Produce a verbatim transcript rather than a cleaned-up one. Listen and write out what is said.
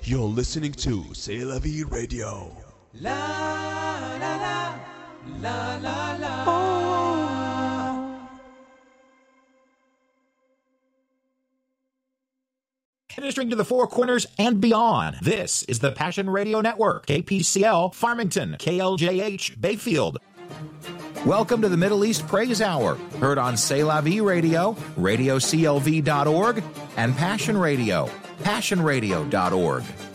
You're listening to C'est La Vie Radio. La la la la la la. Oh. Ministering to the Four Corners and beyond. This is the Passion Radio Network. K P C L Farmington, K L J H Bayfield. Welcome to the Middle East Praise Hour, heard on C'est La Vie Radio, radio C L V dot org, and Passion Radio, passion radio dot org.